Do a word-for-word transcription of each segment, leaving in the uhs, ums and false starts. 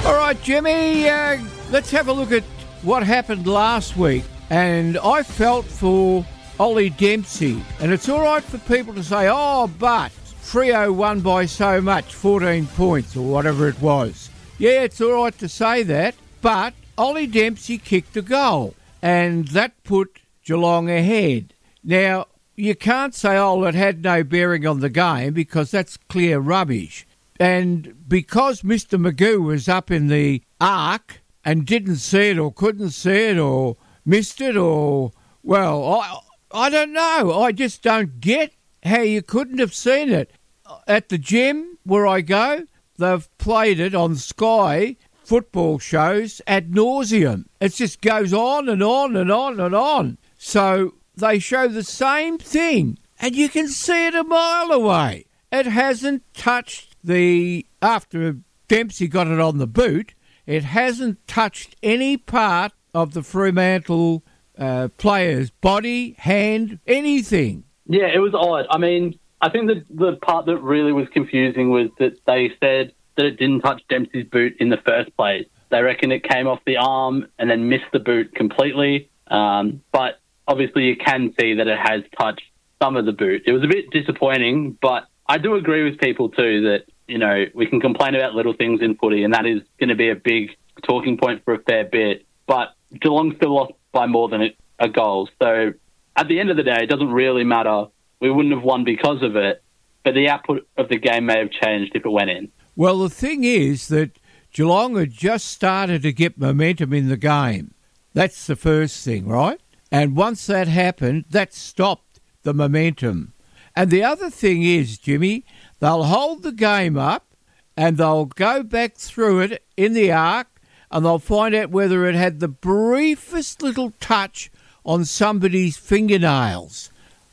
All right, Jimmy, uh, let's have a look at what happened last week. And I felt for Ollie Dempsey. And it's all right for people to say, oh, but Freo won by so much, fourteen points or whatever it was. Yeah, it's all right to say that, but Ollie Dempsey kicked a goal, and that put Geelong ahead. Now, you can't say, oh, it had no bearing on the game, because that's clear rubbish. And because Mister Magoo was up in the arc and didn't see it or couldn't see it or missed it or, well, I, I don't know. I just don't get how you couldn't have seen it. At the gym where I go, they've played it on Sky football shows ad nauseum. It just goes on and on and on and on. So they show the same thing, and you can see it a mile away. It hasn't touched the, after Dempsey got it on the boot, it hasn't touched any part of the Fremantle uh, player's body, hand, anything. Yeah, it was odd. I mean, I think the the part that really was confusing was that they said that it didn't touch Dempsey's boot in the first place. They reckon it came off the arm and then missed the boot completely. Um, but obviously you can see that it has touched some of the boot. It was a bit disappointing, but I do agree with people too that, you know, we can complain about little things in footy, and that is going to be a big talking point for a fair bit. But Geelong still lost by more than a goal. So at the end of the day, it doesn't really matter. We wouldn't have won because of it, but the output of the game may have changed if it went in. Well, the thing is that Geelong had just started to get momentum in the game. That's the first thing, right? And once that happened, that stopped the momentum. And the other thing is, Jimmy, they'll hold the game up and they'll go back through it in the arc and they'll find out whether it had the briefest little touch on somebody's fingernails.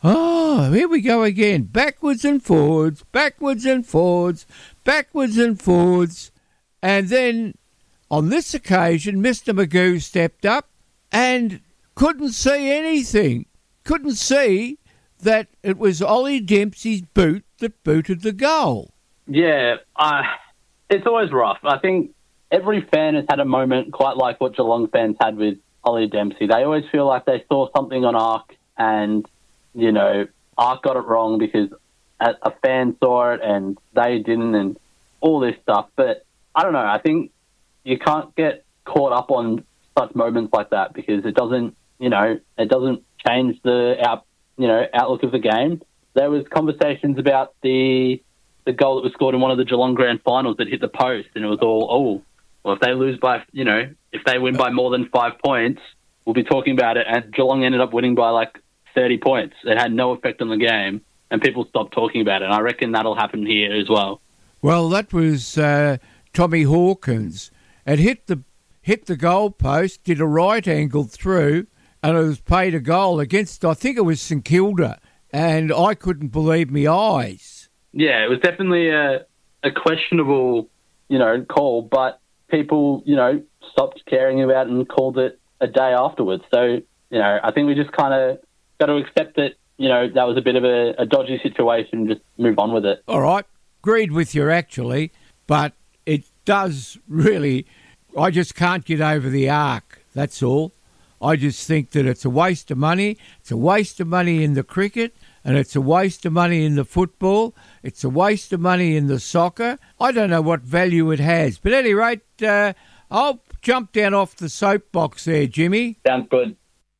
Oh, here we go again. Backwards and forwards, backwards and forwards, backwards and forwards. And then on this occasion, Mister Magoo stepped up and couldn't see anything. Couldn't see that it was Ollie Dempsey's boot that booted the goal. Yeah, uh, it's always rough. I think every fan has had a moment quite like what Geelong fans had with Ollie Dempsey. They always feel like they saw something on Arc and, you know, Arc got it wrong because a, a fan saw it and they didn't and all this stuff. But I don't know. I think you can't get caught up on such moments like that because it doesn't, you know, it doesn't change the out, you know, outlook of the game. There was conversations about the the goal that was scored in one of the Geelong Grand Finals that hit the post, and it was all, oh, well, if they lose by, you know, if they win by more than five points, we'll be talking about it. And Geelong ended up winning by like thirty points. It had no effect on the game, and people stopped talking about it. And I reckon that'll happen here as well. Well, that was uh, Tommy Hawkins. It hit the hit the goal post, did a right angle through, and it was paid a goal against, I think it was St Kilda, and I couldn't believe my eyes. Yeah, it was definitely a, a questionable, you know, call, but people, you know, stopped caring about it and called it a day afterwards. So, you know, I think we just kind of got to accept that, you know, that was a bit of a, a dodgy situation and just move on with it. All right. Agreed with you, actually, but it does really, I just can't get over the arc, that's all. I just think that it's a waste of money. It's a waste of money in the cricket, and it's a waste of money in the football. It's a waste of money in the soccer. I don't know what value it has. But at any rate, uh, I'll jump down off the soapbox there, Jimmy. Sounds good.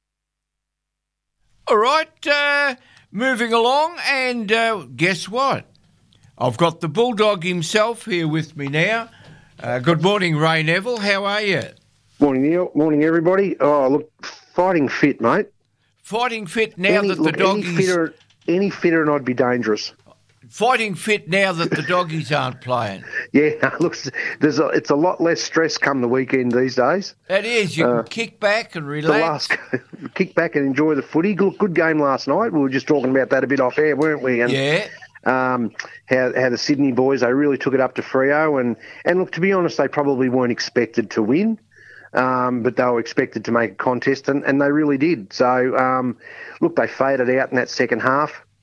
All right, uh, moving along, and uh, guess what? I've got the Bulldog himself here with me now. Uh, good morning, Ray Neville. How are you? Morning, Neil. Morning, everybody. Oh, look, fighting fit, mate. Fighting fit now any, that the look, doggies... Any fitter, any fitter and I'd be dangerous. Fighting fit now that the doggies aren't playing. Yeah, look, there's a, it's a lot less stress come the weekend these days. It is. You uh, can kick back and relax. The last, kick back and enjoy the footy. Good, good game last night. We were just talking about that a bit off air, weren't we? And, yeah. Um, how, how the Sydney boys, they really took it up to Freo. And, and look, to be honest, they probably weren't expected to win. Um, but they were expected to make a contest, and, and they really did. So, um, look, they faded out in that second half.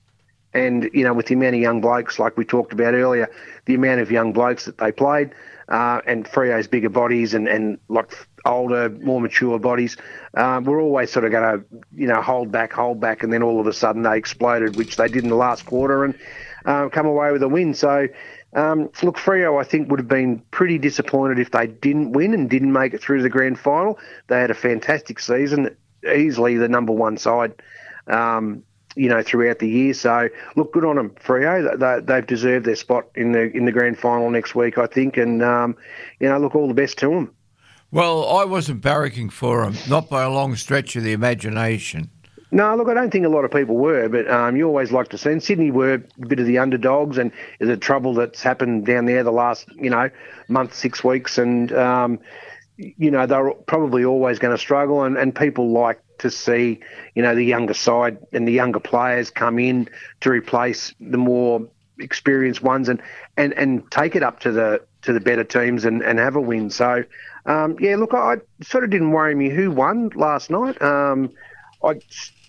And, you know, with the amount of young blokes, like we talked about earlier, the amount of young blokes that they played, uh, and Freo's bigger bodies and, and like older, more mature bodies, um, were always sort of going to, you know, hold back, hold back, and then all of a sudden they exploded, which they did in the last quarter, and uh, come away with a win. So, um, look, Freo, I think, would have been pretty disappointed if they didn't win and didn't make it through to the grand final. They had a fantastic season, easily the number one side, um, you know, throughout the year. So, look, good on them, Freo. They, they've deserved their spot in the in the grand final next week, I think. And, um, you know, look, all the best to them. Well, I wasn't barracking for them, not by a long stretch of the imagination. No, look, I don't think a lot of people were, but um, you always like to see. And Sydney were a bit of the underdogs, and the trouble that's happened down there the last, you know, month, six weeks. And, um, you know, they're probably always going to struggle, and, and people like to see, you know, the younger side and the younger players come in to replace the more experienced ones and, and, and take it up to the to the better teams and, and have a win. So, um, yeah, look, I, I sort of didn't worry me who won last night. Um, I,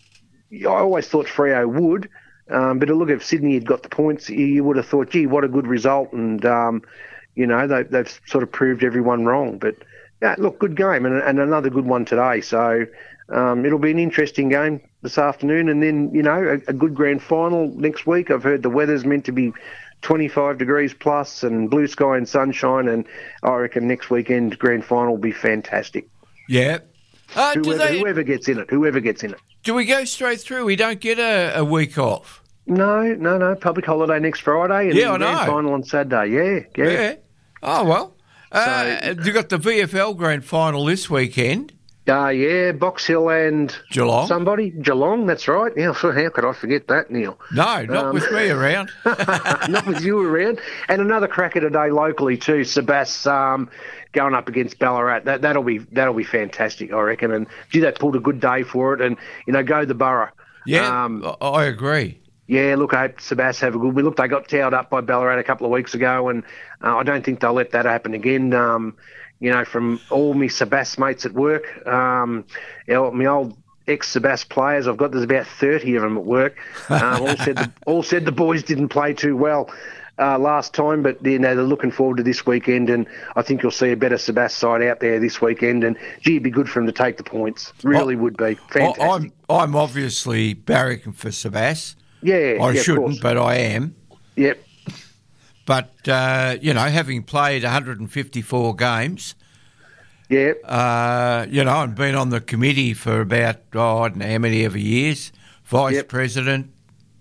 I always thought Freo would, um, but look, if Sydney had got the points, you, you would have thought, gee, what a good result. And, um, you know, they, they've sort of proved everyone wrong. But, yeah, look, good game and, and another good one today. So um, it'll be an interesting game this afternoon. And then, you know, a, a good grand final next week. I've heard the weather's meant to be twenty-five degrees plus and blue sky and sunshine. And I reckon next weekend grand final will be fantastic. Yeah. Uh, whoever, they, whoever gets in it, whoever gets in it. Do we go straight through? We don't get a, a week off? No, no, no. Public holiday next Friday and yeah, then I grand know. final on Saturday. Yeah, yeah. Yeah. Oh, well. Uh, So- you got the V F L grand final this weekend. Uh, yeah, Box Hill and Geelong. somebody. Geelong, that's right. Yeah, so how could I forget that, Neil? No, not Um, with me around. Not with you around. And another cracker today locally too, Sebas, um, going up against Ballarat. That, that'll be that'll be fantastic, I reckon. And, gee, they pulled a good day for it. And, you know, go the Borough. Yeah, Um, I I agree. Yeah, look, I hope Sebas have a good. We look, they got towed up by Ballarat a couple of weeks ago, and uh, I don't think they'll let that happen again. Um, you know, from all me Sebas mates at work, um, you know, my old ex-Sebas players, I've got there's about thirty of them at work. Um, all said the, all said the boys didn't play too well uh, last time, but you know they're looking forward to this weekend, and I think you'll see a better Sebas side out there this weekend. And gee, it'd be good for them to take the points. Really I- would be fantastic. I, I'm, I'm obviously barracking for Sebas. yeah, I yeah, of course. shouldn't, but I am. Yep. But, uh, you know, having played one hundred fifty-four games, Yeah, uh, you know, and been on the committee for about, oh, I don't know how many ever years, vice Yep. president,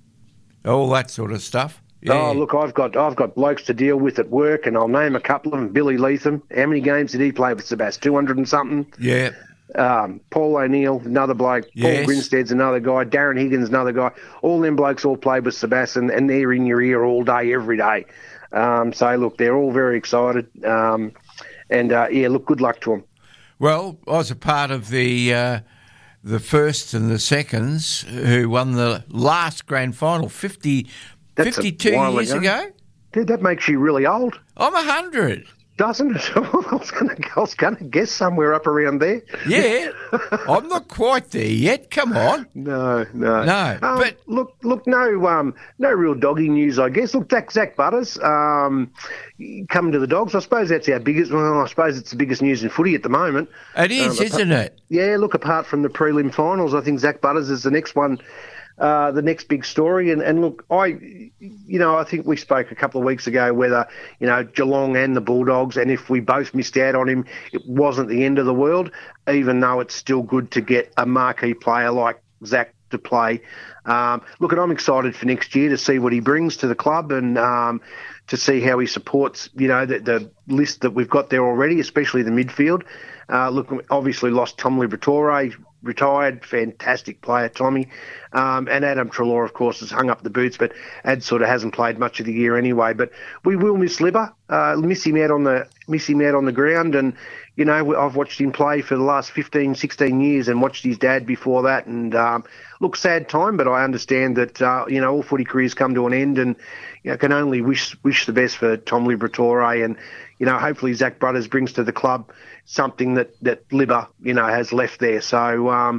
all that sort of stuff. Yeah. Oh, look, I've got I've got blokes to deal with at work, and I'll name a couple of them. Billy Leatham. How many games did he play with Sebas? two hundred and something. Yeah. Um, Paul O'Neill, another bloke. Yes. Paul Grinstead's another guy. Darren Higgins, another guy. All them blokes all played with Sebas, and, and they're in your ear all day, every day. Um, so, look, they're all very excited. Um, and, uh, yeah, look, good luck to them. Well, I was a part of the uh, the first and the seconds who won the last grand final fifty, That's a fifty-two while years ago. ago. Dude, that makes you really old, I'm one hundred. doesn't it? I was going to I was going to guess somewhere up around there. Yeah. I'm not quite there yet. Come on. No, no, No, Um, but- look, look, no, um, no real doggy news, I guess. Look, Zach, Zach Butters, um, coming to the Dogs. I suppose that's our biggest. Well, I suppose it's the biggest news in footy at the moment. It is, Um, isn't it? Yeah, look, apart from the prelim finals, I think Zach Butters is the next one, uh, the next big story. And, and look, I, you know, I think we spoke a couple of weeks ago whether, you know, Geelong and the Bulldogs, and if we both missed out on him, it wasn't the end of the world, even though it's still good to get a marquee player like Zach to play. Um, look, and I'm excited for next year to see what he brings to the club and um, to see how he supports, you know, the, the list that we've got there already, especially the midfield. Uh, look, we obviously lost Tom Liberatore, retired, fantastic player, Tommy. Um, and Adam Treloar, of course, has hung up the boots, but Ad sort of hasn't played much of the year anyway. But we will miss Libba, uh, miss him out on the miss him out on the ground. And, you know, I've watched him play for the last fifteen, sixteen years and watched his dad before that. And, um, look, sad time, but I understand that, uh, you know, all footy careers come to an end, and, you know, can only wish wish the best for Tom Liberatore. And, you know, hopefully Zach Butters brings to the club something that, that Libba, you know, has left there. So, um,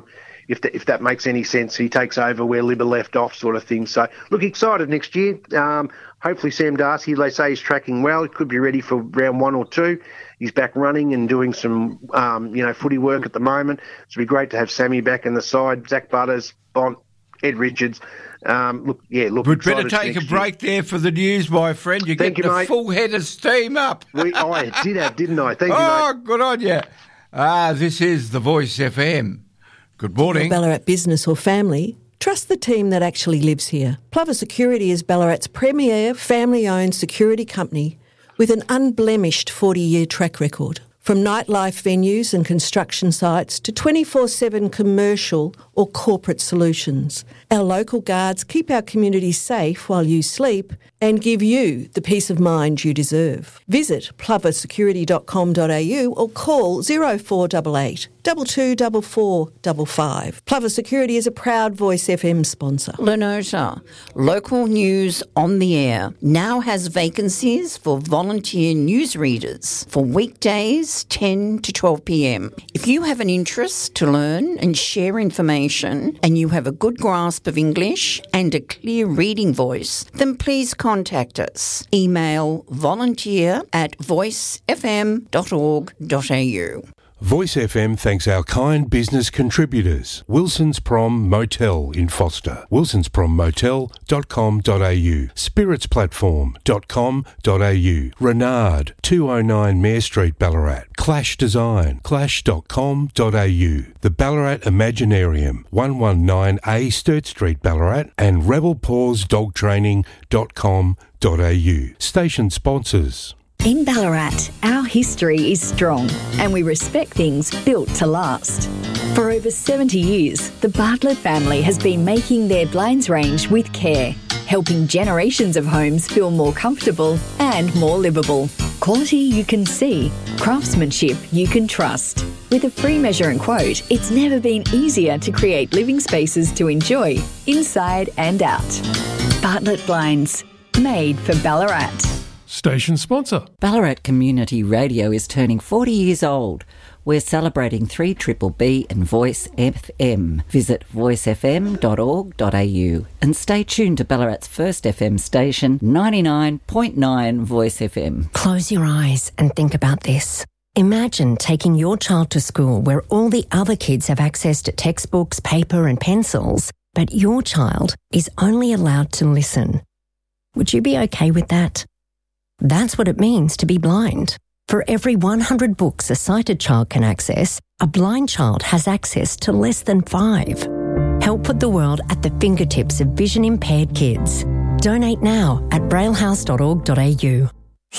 if that, if that makes any sense. He takes over where Libba left off, sort of thing. So, look, excited next year. Um, hopefully Sam Darcy, they say he's tracking well. He could be ready for round one or two. He's back running and doing some, um, you know, footy work at the moment. So it'd be great to have Sammy back in the side. Zach Butters, Bont, Ed Richards. Um, look, yeah, look. We'd better take a break year. there for the news, my friend. You're Thank getting you, a mate. full head of steam up. we, I did have, didn't I? Thank you, oh, mate. good on you. Ah, this is the Voice F M. Good morning. Ballarat business or family, trust the team that actually lives here. Plover Security is Ballarat's premier family-owned security company with an unblemished forty-year track record. From nightlife venues and construction sites to twenty-four seven commercial or corporate solutions, our local guards keep our community safe while you sleep and give you the peace of mind you deserve. Visit plover security dot com dot a u or call zero four eight eight, two two four four five five. Plover Security is a proud Voice F M sponsor. Lenota, local news on the air, now has vacancies for volunteer newsreaders for weekdays ten to twelve p m. If you have an interest to learn and share information and you have a good grasp of English and a clear reading voice, then please contact us. Email volunteer at voice f m dot org dot a u. Voice F M thanks our kind business contributors. Wilson's Prom Motel in Foster, wilsons prom motel dot com dot a u, spirits platform dot com dot a u, Renard, two oh nine Mare Street, Ballarat, Clash Design, clash dot com dot a u, the Ballarat Imaginarium, one nineteen A Sturt Street, Ballarat, and rebel paws dog training dot com dot a u. Station sponsors. In Ballarat, our history is strong and we respect things built to last. For over seventy years, the Bartlett family has been making their blinds range with care, helping generations of homes feel more comfortable and more livable. Quality you can see, craftsmanship you can trust. With a free measure and quote, it's never been easier to create living spaces to enjoy, inside and out. Bartlett Blinds, made for Ballarat. Station sponsor. Ballarat Community Radio is turning forty years old. We're celebrating three B B B and Voice F M. Visit voice f m dot org dot a u and stay tuned to Ballarat's first F M station, ninety-nine point nine Voice F M. Close your eyes and think about this. Imagine taking your child to school where all the other kids have access to textbooks, paper and pencils, but your child is only allowed to listen. Would you be okay with that? That's what it means to be blind. For every one hundred books a sighted child can access, a blind child has access to less than five. Help put the world at the fingertips of vision-impaired kids. Donate now at braillehouse dot org dot a u.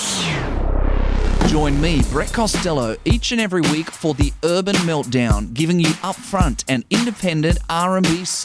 Join me, Brett Costello, each and every week for the Urban Meltdown, giving you upfront and independent R and B